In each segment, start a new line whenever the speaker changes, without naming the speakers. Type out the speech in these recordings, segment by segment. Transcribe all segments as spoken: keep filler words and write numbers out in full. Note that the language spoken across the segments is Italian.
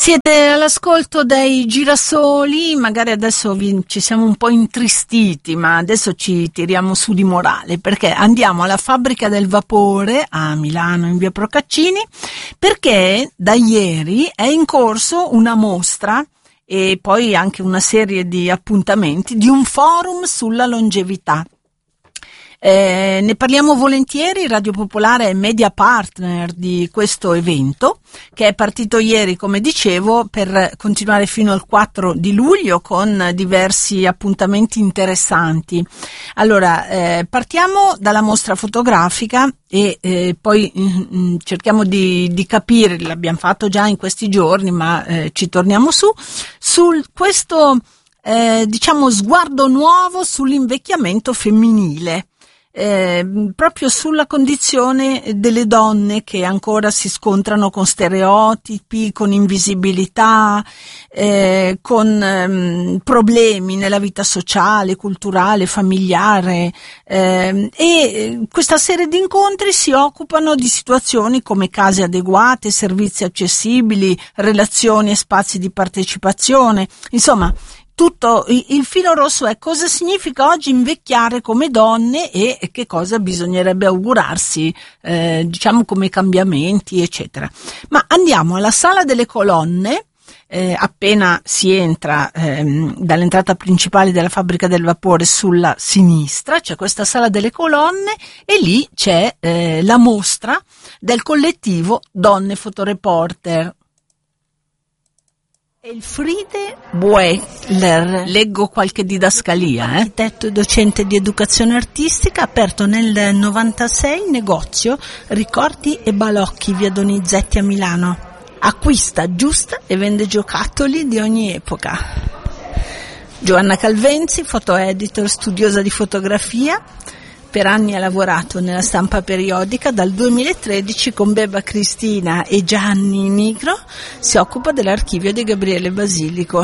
Siete all'ascolto dei Girasoli, magari adesso vi, ci siamo un po' intristiti, ma adesso ci tiriamo su di morale, perché andiamo alla Fabbrica del Vapore a Milano in via Procaccini, perché da ieri è in corso una mostra e poi anche una serie di appuntamenti di un forum sulla longevità. Eh, ne parliamo volentieri. Radio Popolare è media partner di questo evento, che è partito ieri, come dicevo, per continuare fino al quattro di luglio con diversi appuntamenti interessanti. Allora, eh, partiamo dalla mostra fotografica e eh, poi mh, cerchiamo di, di capire, l'abbiamo fatto già in questi giorni, ma eh, ci torniamo su, su questo eh, diciamo sguardo nuovo sull'invecchiamento femminile. Eh, proprio sulla condizione delle donne che ancora si scontrano con stereotipi, con invisibilità, eh, con ehm, problemi nella vita sociale, culturale, familiare, eh, e questa serie di incontri si occupano di situazioni come case adeguate, servizi accessibili, relazioni e spazi di partecipazione, insomma. Tutto il filo rosso è cosa significa oggi invecchiare come donne e che cosa bisognerebbe augurarsi, eh, diciamo come cambiamenti, eccetera. Ma andiamo alla Sala delle Colonne, eh, appena si entra ehm, dall'entrata principale della Fabbrica del Vapore sulla sinistra, c'è questa Sala delle Colonne e lì c'è eh, la mostra del collettivo Donne Fotoreporter. Elfriede Buechler, leggo qualche didascalia, eh?
Architetto e docente di educazione artistica, aperto nel novantasei negozio Ricordi e Balocchi, via Donizetti a Milano. Acquista, aggiusta e vende giocattoli di ogni epoca. Giovanna Calvenzi, foto editor, studiosa di fotografia. Per anni ha lavorato nella stampa periodica, dal duemilatredici con Beba Cristina e Gianni Nigro si occupa dell'archivio di Gabriele Basilico.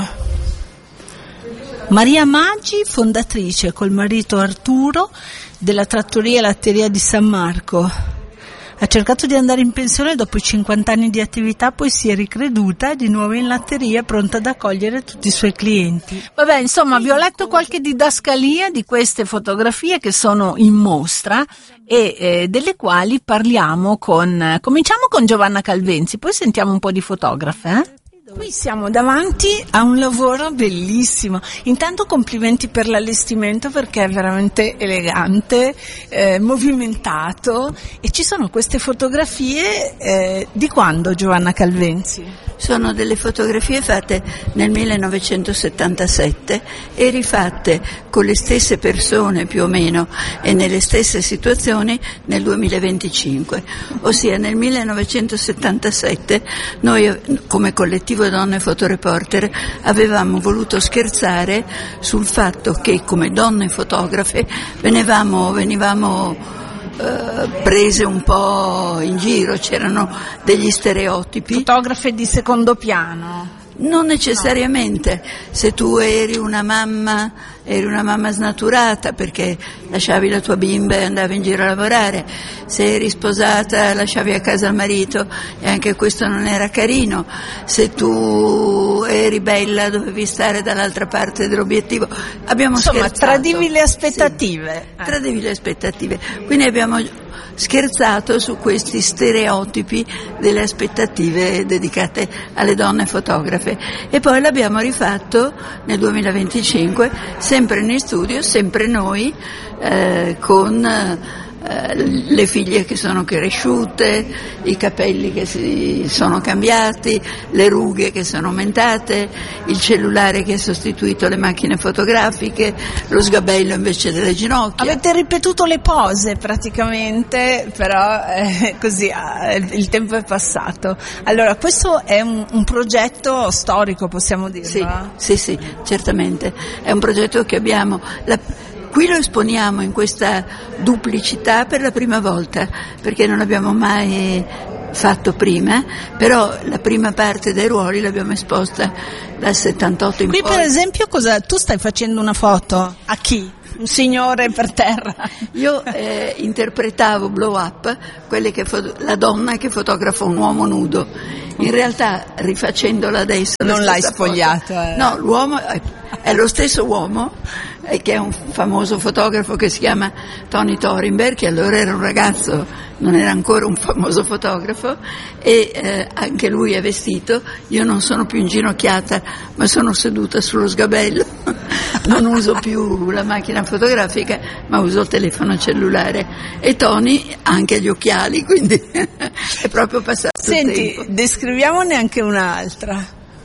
Maria Maggi, fondatrice col marito Arturo della trattoria Latteria di San Marco. Ha cercato di andare in pensione dopo i cinquanta anni di attività, poi si è ricreduta di nuovo in latteria, pronta ad accogliere tutti i suoi clienti.
Vabbè, insomma, vi ho letto qualche didascalia di queste fotografie che sono in mostra e eh, delle quali parliamo con... Cominciamo con Giovanna Calvenzi, poi sentiamo un po' di fotografe, eh? Qui siamo davanti a un lavoro bellissimo. Intanto complimenti per l'allestimento, perché è veramente elegante, eh, movimentato, e ci sono queste fotografie eh, di quando, Giovanna Calvenzi?
Sono delle fotografie fatte nel millenovecentosettantasette e rifatte con le stesse persone più o meno e nelle stesse situazioni nel duemilaventicinque. Ossia nel millenovecentosettantasette noi come collettivo Donne Fotoreporter avevamo voluto scherzare sul fatto che come donne fotografe venivamo, venivamo Uh, prese un po' in giro, c'erano degli stereotipi.
Fotografe di secondo piano?
Non necessariamente, no. Se tu eri una mamma, eri una mamma snaturata perché lasciavi la tua bimba e andavi in giro a lavorare, se eri sposata lasciavi a casa il marito e anche questo non era carino, se tu eri bella dovevi stare dall'altra parte dell'obiettivo. Abbiamo
Insomma,
scherzato.
tradivi le aspettative.
Sì, tradivi le aspettative. Quindi abbiamo scherzato su questi stereotipi delle aspettative dedicate alle donne fotografe e poi l'abbiamo rifatto nel duemilaventicinque sempre in studio, sempre noi eh, con eh, le figlie che sono cresciute, i capelli che si sono cambiati, le rughe che sono aumentate, il cellulare che ha sostituito le macchine fotografiche, lo sgabello invece delle ginocchia.
Avete ripetuto le pose praticamente, però eh, così eh, il tempo è passato. Allora, questo è un, un progetto storico, possiamo dirlo?
Sì, sì, sì, certamente. È un progetto che abbiamo... La, Qui lo esponiamo in questa duplicità per la prima volta, perché non l'abbiamo mai fatto prima, però la prima parte dei ruoli l'abbiamo esposta dal settantotto in
Qui
poi.
Qui per esempio cosa tu stai facendo una foto? A chi? un signore per terra.
Io eh, interpretavo Blow Up, quelle che fo- la donna che fotografa un uomo nudo. In realtà, rifacendola adesso...
Non l'hai spogliato. Eh.
No, l'uomo è, è lo stesso uomo, eh, che è un famoso fotografo che si chiama Tony Thorenberg, che allora era un ragazzo, non era ancora un famoso fotografo, e eh, anche lui è vestito. Io non sono più inginocchiata, ma sono seduta sullo sgabello. Non uso più la macchina fotografica, ma uso il telefono cellulare. E Tony ha anche gli occhiali, quindi è proprio passato
Senti,
il tempo.
descriviamone anche un'altra.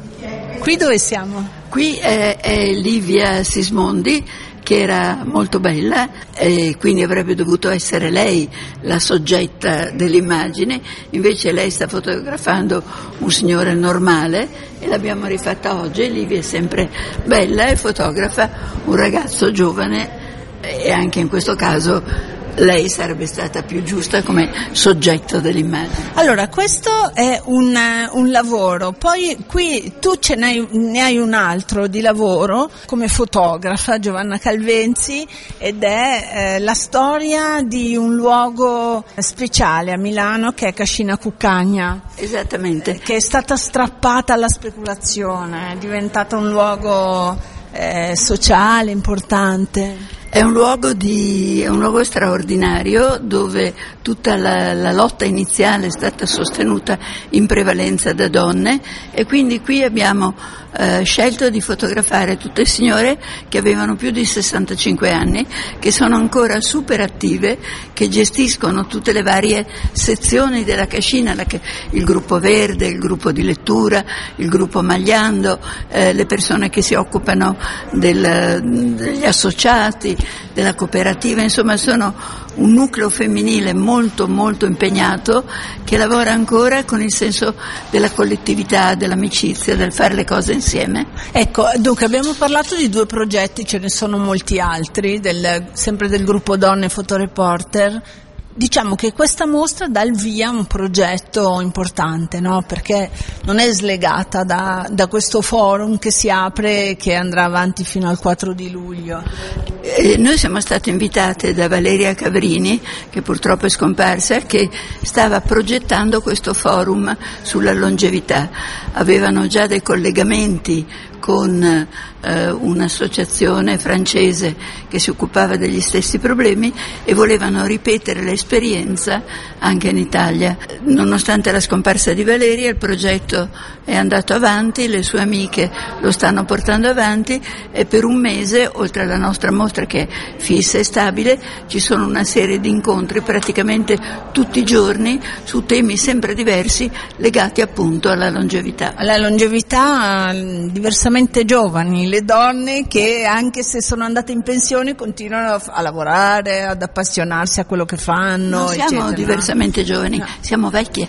Qui dove siamo?
Qui è, è Livia Sismondi, che era molto bella, e quindi avrebbe dovuto essere lei la soggetta dell'immagine. Invece lei sta fotografando un signore normale e l'abbiamo rifatta oggi. Livia è sempre bella e fotografa un ragazzo giovane, e anche in questo caso lei sarebbe stata più giusta come soggetto dell'immagine.
Allora, questo è un, un lavoro, poi qui tu ce n'hai, ne hai un altro di lavoro come fotografa, Giovanna Calvenzi, ed è eh, la storia di un luogo speciale a Milano che è Cascina Cuccagna.
Esattamente.
Che è stata strappata alla speculazione, è diventata un luogo eh, sociale, importante.
È un luogo di, è un luogo straordinario, dove tutta la, la lotta iniziale è stata sostenuta in prevalenza da donne, e quindi qui abbiamo eh, scelto di fotografare tutte signore che avevano più di sessantacinque anni, che sono ancora super attive, che gestiscono tutte le varie sezioni della Cascina, la, il gruppo verde, il gruppo di lettura, il gruppo Magliando, eh, le persone che si occupano del, degli associati, della cooperativa. Insomma, sono un nucleo femminile molto molto impegnato, che lavora ancora con il senso della collettività, dell'amicizia, del fare le cose insieme.
Ecco, dunque abbiamo parlato di due progetti, ce ne sono molti altri, del, sempre del gruppo Donne Fotoreporter. Diciamo che questa mostra dà il via a un progetto importante, no? Perché non è slegata da, da questo forum che si apre e che andrà avanti fino al quattro di luglio.
Eh, noi siamo state invitate da Valeria Cavrini, che purtroppo è scomparsa, che stava progettando questo forum sulla longevità. Avevano già dei collegamenti con eh, un'associazione francese che si occupava degli stessi problemi, e volevano ripetere l'esperienza anche in Italia. Nonostante la scomparsa di Valeria, il progetto è andato avanti, le sue amiche lo stanno portando avanti, e per un mese, oltre alla nostra mostra che è fissa e stabile, ci sono una serie di incontri praticamente tutti i giorni su temi sempre diversi legati appunto alla longevità.
Alla longevità diversamente giovani, le donne che anche se sono andate in pensione continuano a, a lavorare, ad appassionarsi a quello che fanno.
Non siamo
eccetera.
diversamente giovani, no. Siamo vecchie.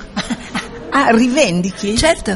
Ah, rivendichi?
Certo.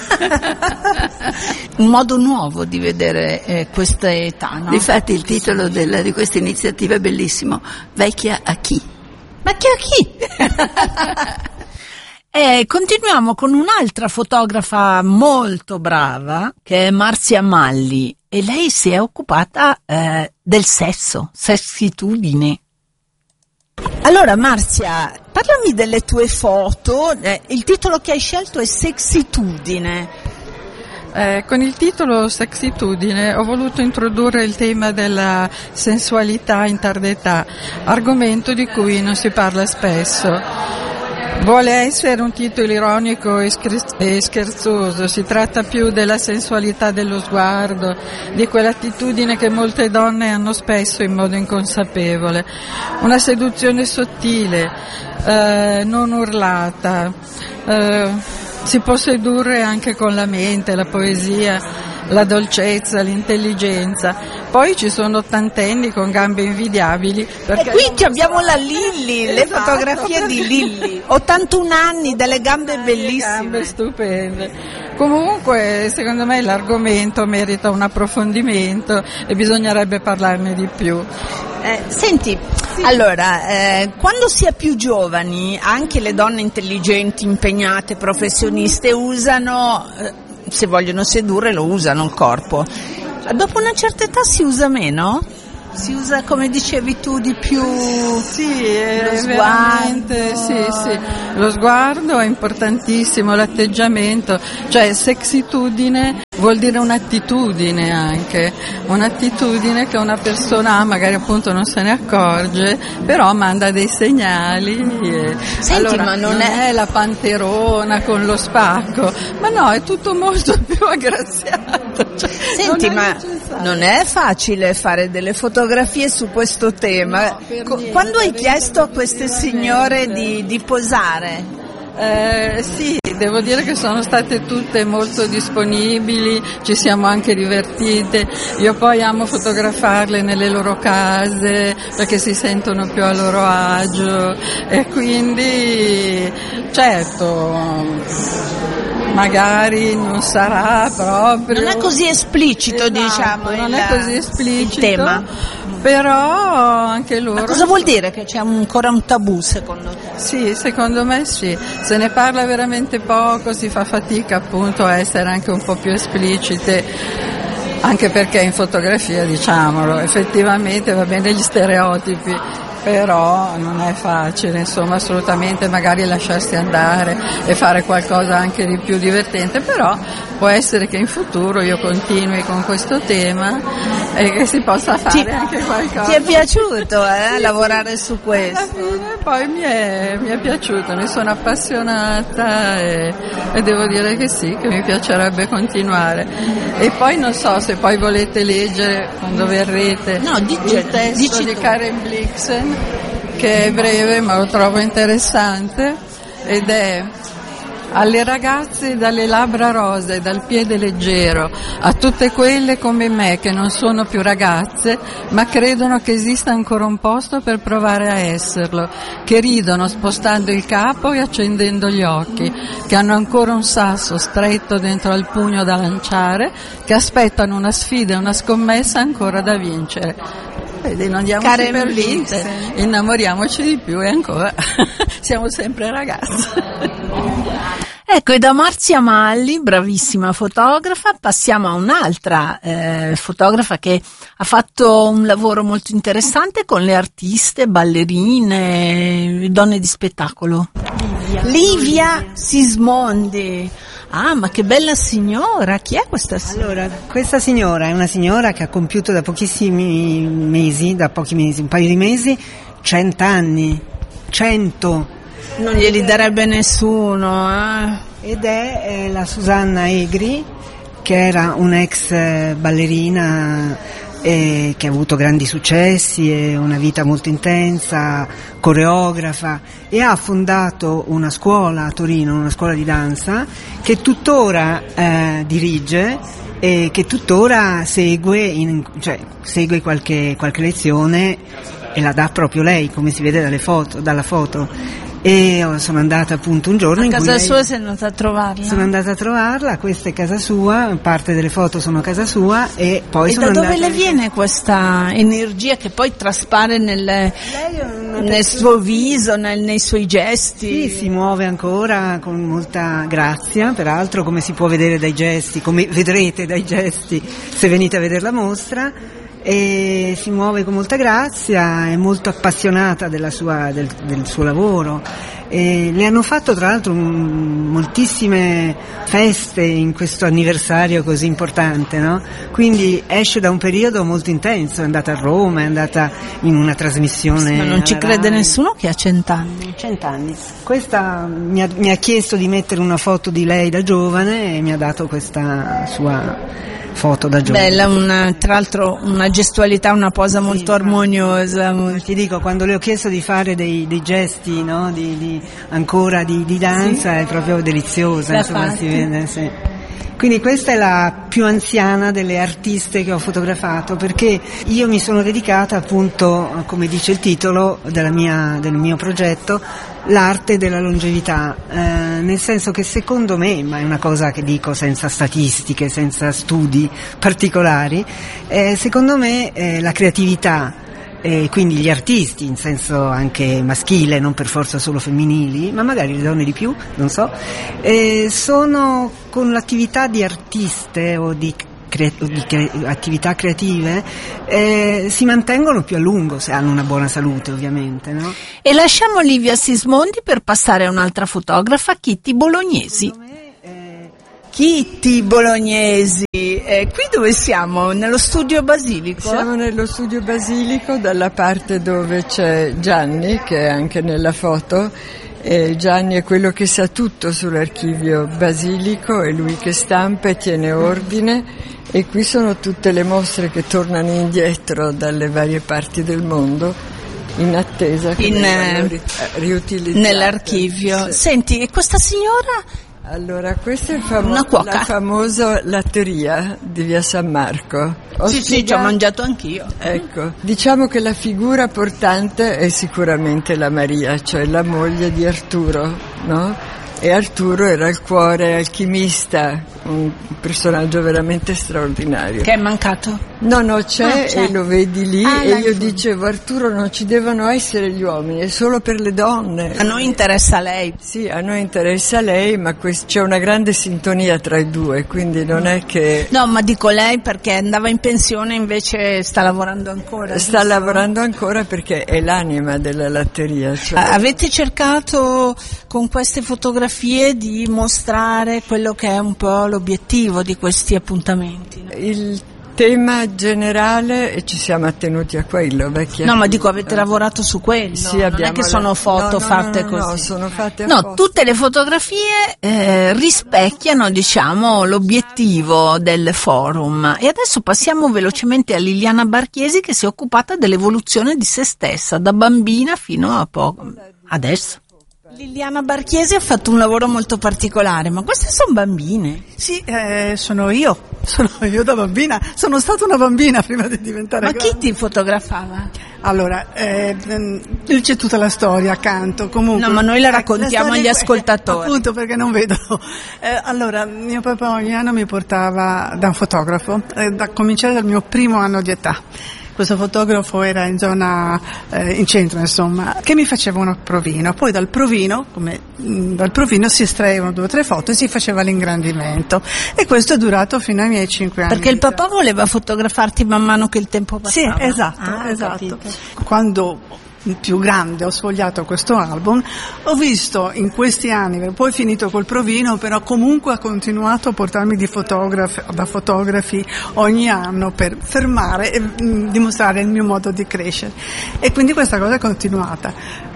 Un modo nuovo di vedere eh, questa età, no?
Difatti il titolo della, di questa iniziativa è bellissimo: Vecchia a chi?
Vecchia a chi? E continuiamo con un'altra fotografa molto brava, che è Marzia Malli, e lei si è occupata eh, del sesso, sessitudine. Allora Marzia, parlami delle tue foto. Eh, il titolo che hai scelto è Sexitudine.
Eh, con il titolo Sexitudine ho voluto introdurre il tema della sensualità in tarda età, argomento di cui non si parla spesso. Vuole essere un titolo ironico e scherzoso, si tratta più della sensualità dello sguardo, di quell'attitudine che molte donne hanno spesso in modo inconsapevole, una seduzione sottile, eh, non urlata, eh, si può sedurre anche con la mente, la poesia, la dolcezza, l'intelligenza. Poi ci sono ottantenni con gambe invidiabili.
E qui abbiamo la Lilli, le esatto, fotografie di Lilli, ottantuno anni, delle gambe bellissime.
Gambe stupende. Comunque, secondo me l'argomento merita un approfondimento e bisognerebbe parlarne di più.
Eh, senti, sì. allora, eh, quando si è più giovani, anche le donne intelligenti, impegnate, professioniste usano... Eh, se vogliono sedurre lo usano il corpo. Dopo una certa età si usa meno?
Si usa, come dicevi tu, di più
sì,
lo
sguardo. Sì, sì. Lo sguardo è importantissimo, l'atteggiamento, cioè sexitudine vuol dire un'attitudine anche, un'attitudine che una persona ha, magari appunto non se ne accorge, però manda dei segnali. E
Senti,
allora,
ma non,
non
è...
è la panterona con lo spacco, ma no, è tutto molto più aggraziato. Cioè,
Senti,
non
ma
necessario.
non è facile fare delle fotografie su questo tema.
No, per
Co-
niente,
Quando hai
per
chiesto a queste signore di,
niente.
di posare?
Eh, sì, devo dire che sono state tutte molto disponibili, ci siamo anche divertite. Io poi amo fotografarle nelle loro case perché si sentono più a loro agio e quindi certo magari non sarà proprio...
Non è così esplicito,
Esatto,
diciamo,
non
il,
è così esplicito,
il tema.
però anche loro...
Ma cosa vuol dire che c'è ancora un tabù secondo te?
Sì, secondo me sì, se ne parla veramente poco, si fa fatica appunto a essere anche un po' più esplicite, anche perché in fotografia, diciamolo, effettivamente va bene gli stereotipi, però non è facile, insomma, assolutamente, magari lasciarsi andare e fare qualcosa anche di più divertente, però può essere che in futuro io continui con questo tema e che si possa fare
Ti-
anche qualcosa.
Ti è piaciuto eh,
Sì,
lavorare
sì.
su
Alla
questo?
fine poi mi è, mi è piaciuto, mi sono appassionata e, e devo dire che sì, che mi piacerebbe continuare. E poi non so se poi volete leggere quando verrete
No, dici-
il testo
dici
di
tu.
Karen Blixen, che è breve ma lo trovo interessante, ed è: alle ragazze dalle labbra rosee, dal piede leggero, a tutte quelle come me che non sono più ragazze, ma credono che esista ancora un posto per provare a esserlo, che ridono spostando il capo e accendendo gli occhi, che hanno ancora un sasso stretto dentro al pugno da lanciare, che aspettano una sfida e una scommessa ancora da vincere. Vedi, non diamoci
Karen
per vinte,
Blixen.
innamoriamoci di più e ancora siamo sempre ragazze.
Ecco, e da Marzia Malli, bravissima fotografa, passiamo a un'altra eh, fotografa che ha fatto un lavoro molto interessante con le artiste, ballerine, donne di spettacolo.
Livia. Livia Sismondi. Ah, ma che bella signora! Chi è questa signora?
Allora, questa signora è una signora che ha compiuto da pochissimi mesi, da pochi mesi, un paio di mesi, cent'anni, cento.
Non glieli darebbe nessuno, eh?
Ed è eh, la Susanna Egri, che era un'ex eh, ballerina eh, che ha avuto grandi successi e una vita molto intensa, coreografa, e ha fondato una scuola a Torino, una scuola di danza, che tuttora eh, dirige e che tuttora segue, in, cioè, segue qualche, qualche lezione e la dà proprio lei, come si vede dalle foto, dalla foto. E sono andata appunto un giorno
A
in cui
casa
lei...
sua sei andata a trovarla?
Sono andata a trovarla, questa è casa sua, parte delle foto sono a casa sua e poi
E
sono
da dove
andata...
le viene questa energia che poi traspare nel,
Lei è una
nel
persona-
suo viso, nel- nei suoi gesti?
Sì, si muove ancora con molta grazia, peraltro, come si può vedere dai gesti, come vedrete dai gesti se venite a vedere la mostra, e si muove con molta grazia, è molto appassionata della sua, del, del suo lavoro. E le hanno fatto tra l'altro m- moltissime feste in questo anniversario così importante, no? Quindi esce da un periodo molto intenso, è andata a Roma, è andata in una trasmissione.
Ma non ci
alla
crede
Rai.
nessuno che ha cent'anni.
Cent'anni. Questa mi ha, mi ha chiesto di mettere una foto di lei da giovane e mi ha dato questa sua foto da giovane.
Bella, una, tra l'altro una gestualità, una posa molto armoniosa. molto-
Ti dico, quando le ho chiesto di fare dei, dei gesti, no, di, di, ancora di, di danza,
Sì.
è proprio deliziosa,
L'ha
insomma,
fatti.
si vede, sì. Quindi questa è la più anziana delle artiste che ho fotografato, perché io mi sono dedicata appunto, come dice il titolo della mia, del mio progetto, l'arte della longevità, eh, nel senso che secondo me, ma è una cosa che dico senza statistiche, senza studi particolari, eh, secondo me eh, la creatività, e quindi gli artisti in senso anche maschile, non per forza solo femminili, ma magari le donne di più, non so, eh, sono con l'attività di artiste o di cre- di cre- attività creative eh, si mantengono più a lungo se hanno una buona salute, ovviamente, no?
E lasciamo Livia Sismondi per passare a un'altra fotografa, Kitty Bolognesi.
Kitty Bolognesi, eh, qui dove siamo? Nello studio Basilico?
Siamo nello studio Basilico, dalla parte dove c'è Gianni, che è anche nella foto. E Gianni è quello che sa tutto sull'archivio Basilico, è lui che stampa e tiene ordine, e qui sono tutte le mostre che tornano indietro dalle varie parti del mondo in attesa che
in,
vengano ri- riutilizzate.
Nell'archivio.
Sì.
Senti, e questa signora?
Allora, questa è famo-
Una cuoca.
la famosa latteria di via San Marco. Ho
Sì, sì, ci ho
spiegato-
mangiato anch'io.
Ecco, diciamo che la figura portante è sicuramente la Maria, cioè la moglie di Arturo, no? E Arturo era il cuore alchimista, un personaggio veramente straordinario.
Che è mancato?
No, no, c'è,
Ah, c'è.
e lo vedi lì,
Ah,
e io
ecco.
dicevo, Arturo, non ci devono essere gli uomini, è solo per le donne.
A noi interessa lei.
Sì, a noi interessa lei, ma quest- c'è una grande sintonia tra i due, quindi non è che...
No, ma dico lei perché andava in pensione, invece sta lavorando ancora.
Sta
giusto?
lavorando ancora perché è l'anima della latteria. Cioè...
Ah, avete cercato con queste fotografie di mostrare quello che è un po' l'obiettivo di questi appuntamenti?
Il tema generale, e ci siamo attenuti a quello, vecchia.
No, ma dico, avete lavorato su quello?
Sì,
non
abbiamo
è che
la-
sono foto
no, no,
fatte
no, no,
così.
No, sono fatte
No,
apposta.
tutte le fotografie eh, rispecchiano, diciamo, l'obiettivo del forum. E adesso passiamo velocemente a Liliana Barchiesi, che si è occupata dell'evoluzione di se stessa, da bambina fino a poco adesso.
Liliana Barchiesi ha fatto un lavoro molto particolare, ma queste sono bambine.
Sì, eh, sono io, sono io da bambina, sono stata una bambina prima di diventare
Ma
grande.
chi ti fotografava?
Allora, eh, ehm, c'è tutta la storia accanto, comunque.
No, ma noi la
Ecco,
raccontiamo
storia
agli
è-
ascoltatori.
Appunto, perché non vedono. Eh, allora, mio papà ogni anno mi portava da un fotografo, eh, da cominciare dal mio primo anno di età. Questo fotografo era in zona, eh, in centro insomma, che mi faceva un provino. Poi dal provino, come, mh, dal provino si estraevano due o tre foto e si faceva l'ingrandimento. E questo è durato fino ai miei cinque anni.
Perché il
di età.
papà voleva fotografarti man mano che il tempo
Sì,
passava.
esatto,
Ah,
esatto.
capito.
Quando più grande ho sfogliato questo album, ho visto in questi anni, poi finito col provino, però comunque ha continuato a portarmi di fotografi, da fotografi ogni anno per fermare e mh, dimostrare il mio modo di crescere. E quindi questa cosa è continuata.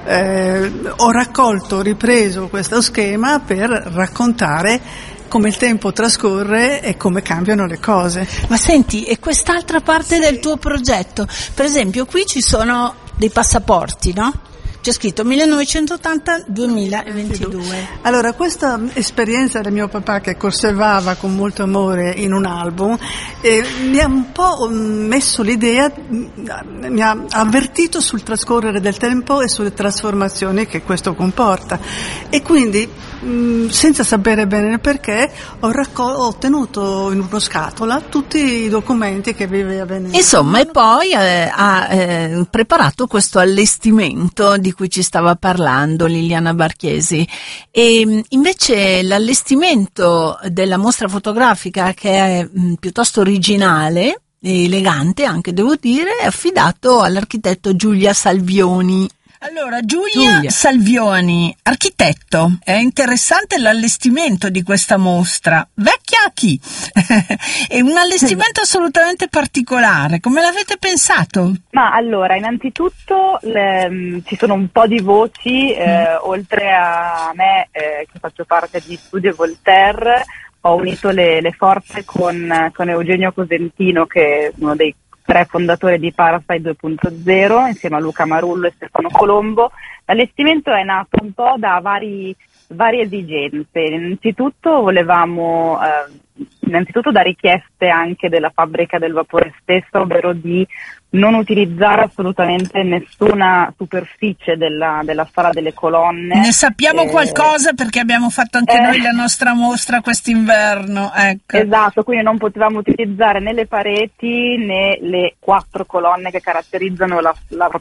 Eh, ho raccolto, ho ripreso questo schema per raccontare come il tempo trascorre e come cambiano le cose.
Ma senti, e quest'altra parte del tuo progetto? Per esempio, qui ci sono dei passaporti, no? C'è scritto millenovecentottanta duemilaventidue.
Allora, questa esperienza del mio papà che conservava con molto amore in un album eh, mi ha un po' messo l'idea, mi ha avvertito sul trascorrere del tempo e sulle trasformazioni che questo comporta. E quindi, mh, senza sapere bene il perché, ho, raccol- ho tenuto in uno scatola tutti i documenti che viveva bene.
Insomma, e poi eh, ha eh, preparato questo allestimento di cui ci stava parlando Liliana Barchiesi. E invece l'allestimento della mostra fotografica, che è mh, piuttosto originale e elegante, anche devo dire, è affidato all'architetto Giulia Salvioni. Allora, Giulia, Giulia
Salvioni, architetto, è interessante l'allestimento di questa mostra. Vecchia a chi? È un allestimento assolutamente particolare. Come l'avete pensato?
Ma allora, innanzitutto le, ci sono un po' di voci, eh, oltre a me eh, che faccio parte di Studio Voltaire, ho unito le, le forze con, con Eugenio Cosentino, che è uno dei tre fondatori di Parasite due punto zero, insieme a Luca Marullo e Stefano Colombo. L'allestimento è nato un po' da vari, varie esigenze. Innanzitutto volevamo, eh, innanzitutto da richieste anche della fabbrica del vapore stessa, ovvero di non utilizzare assolutamente nessuna superficie della, della sala delle colonne.
Ne sappiamo
Eh,
qualcosa perché abbiamo fatto anche
eh,
noi la nostra mostra quest'inverno. Ecco.
Esatto, quindi non potevamo utilizzare né le pareti né le quattro colonne che caratterizzano la, la proprio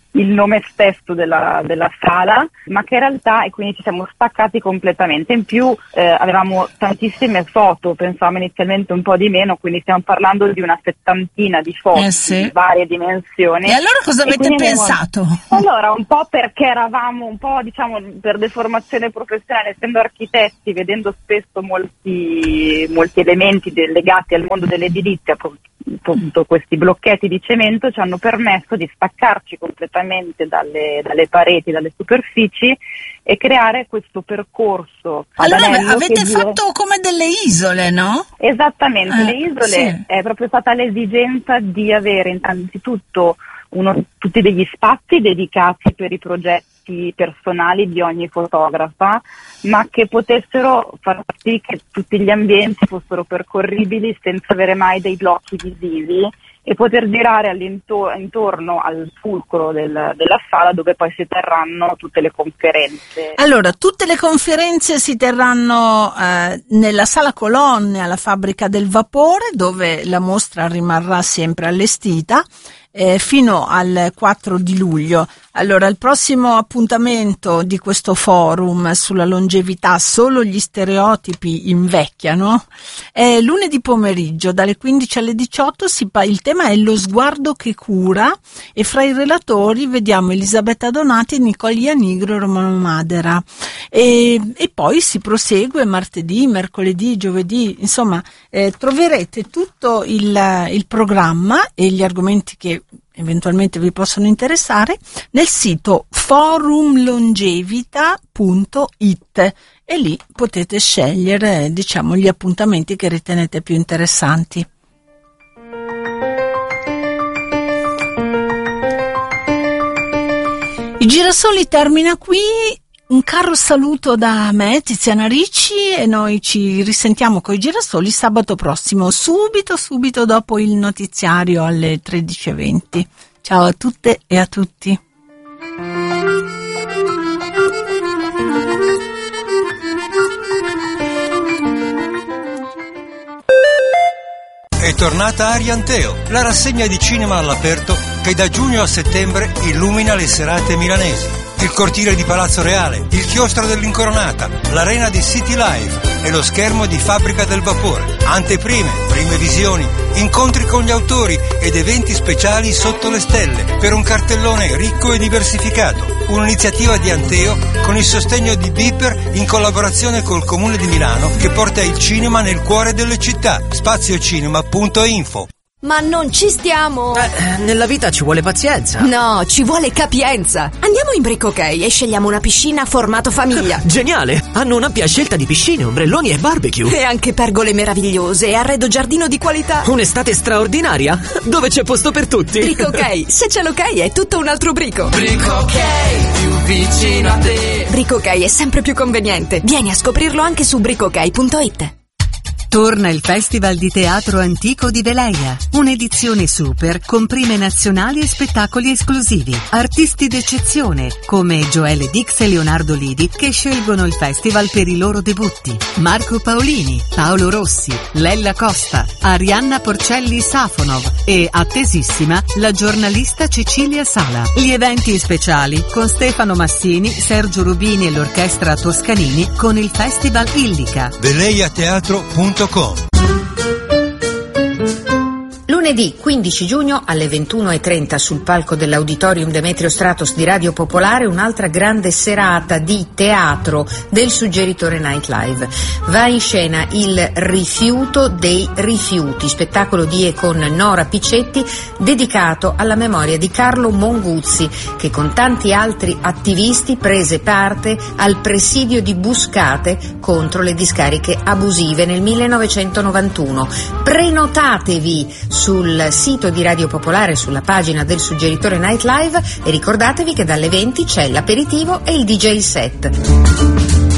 il nome stesso della, della sala, ma che in realtà, e quindi ci siamo staccati completamente. In più eh, avevamo tantissime foto, pensavamo inizialmente un po' di meno, quindi stiamo parlando di una settantina di foto
eh sì.
di varie dimensioni.
E allora cosa avete pensato?
Abbiamo... Allora, un po' perché eravamo un po', diciamo, per deformazione professionale, essendo architetti, vedendo spesso molti, molti elementi de- legati al mondo dell'edilizia, appunto questi blocchetti di cemento ci hanno permesso di staccarci completamente dalle, dalle pareti, dalle superfici e creare questo percorso.
Allora avete fatto dire... come delle isole, no?
Esattamente,
eh,
le isole
sì.
È proprio stata l'esigenza di avere innanzitutto uno, tutti degli spazi dedicati per i progetti personali di ogni fotografa, ma che potessero far sì che tutti gli ambienti fossero percorribili senza avere mai dei blocchi visivi e poter girare intorno al fulcro del, della sala dove poi si terranno tutte le conferenze.
Allora, tutte le conferenze si terranno eh, nella sala colonne alla Fabbrica del Vapore, dove la mostra rimarrà sempre allestita eh, fino al quattro di luglio. Allora, il prossimo appuntamento di questo forum sulla longevità, solo gli stereotipi invecchiano, è lunedì pomeriggio dalle quindici alle diciotto. Si pa- il tema è lo sguardo che cura e fra i relatori vediamo Elisabetta Donati, Nicole Ianigro e Romano Madera. E, e poi si prosegue martedì, mercoledì, giovedì, insomma eh, troverete tutto il, il programma e gli argomenti che eventualmente vi possono interessare nel sito forum longevita punto it e lì potete scegliere, diciamo, gli appuntamenti che ritenete più interessanti. I Girasoli termina qui. Un caro saluto da me, Tiziana Ricci, e noi ci risentiamo con i Girasoli sabato prossimo, subito, subito dopo il notiziario alle tredici e venti. Ciao a tutte e a tutti.
È tornata Arianteo, la rassegna di cinema all'aperto che da giugno a settembre illumina le serate milanesi. Il cortile di Palazzo Reale, il chiostro dell'Incoronata, l'arena di City Life e lo schermo di Fabbrica del Vapore. Anteprime, prime visioni, incontri con gli autori ed eventi speciali sotto le stelle per un cartellone ricco e diversificato. Un'iniziativa di Anteo con il sostegno di Beeper in collaborazione col Comune di Milano che porta il cinema nel cuore delle città. spaziocinema punto info.
Ma non ci stiamo!
Eh, nella vita ci vuole pazienza.
No, ci vuole capienza. Andiamo in Brick OK e scegliamo una piscina a formato famiglia.
Geniale! Hanno un'ampia scelta di piscine, ombrelloni e barbecue.
E anche pergole meravigliose e arredo giardino di qualità.
Un'estate straordinaria, dove c'è posto per tutti.
Brick OK, se c'è l'ok è tutto un altro brico.
Brick OK, più vicino a te.
Brick OK è sempre più conveniente. Vieni a scoprirlo anche su brick ok punto it.
Torna il Festival di Teatro Antico di Veleia, un'edizione super con prime nazionali e spettacoli esclusivi. Artisti d'eccezione come Joelle Dix e Leonardo Lidi che scelgono il festival per i loro debutti. Marco Paolini, Paolo Rossi, Lella Costa, Arianna Porcelli Safonov e, attesissima, la giornalista Cecilia Sala. Gli eventi speciali con Stefano Massini, Sergio Rubini e l'orchestra Toscanini con il Festival Illica.
Veleia Teatro punto com.
Lunedì quindici giugno alle ventuno e trenta sul palco dell'Auditorium Demetrio Stratos di Radio Popolare un'altra grande serata di teatro del Suggeritore Nightlive. Va in scena Il rifiuto dei rifiuti, spettacolo di e con Nora Piccetti dedicato alla memoria di Carlo Monguzzi che con tanti altri attivisti prese parte al presidio di Buscate contro le discariche abusive nel millenovecentonovantuno. Prenotatevi sul sito di Radio Popolare, sulla pagina del Suggeritore Nightlive e ricordatevi che dalle venti c'è l'aperitivo e il D J set.